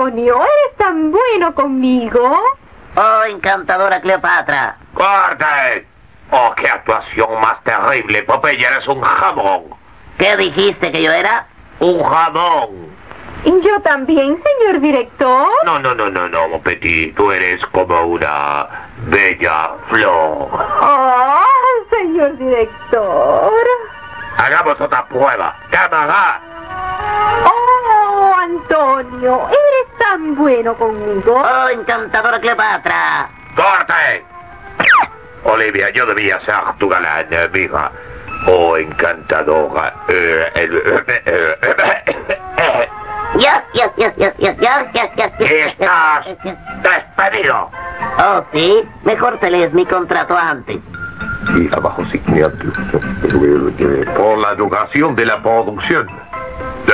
Antonio, eres tan bueno conmigo. Oh, encantadora Cleopatra. ¡Corte! ¡Oh, qué actuación más terrible! Popeye, eres un jamón. ¿Qué dijiste que yo era? ¡Un jamón! Y yo también, señor director. No, mon petit. Tú eres como una bella flor. Oh, señor director. Hagamos otra prueba. ¡Cámara! Oh, Antonio, eres tan bueno conmigo. Oh, encantadora Cleopatra. ¡Corte! Olivia, yo debía ser tu galán, mija. Oh, encantadora. Estás despedido. Oh, sí. Mejor te lees mi contrato antes. Y abajo signature por la educación de la producción.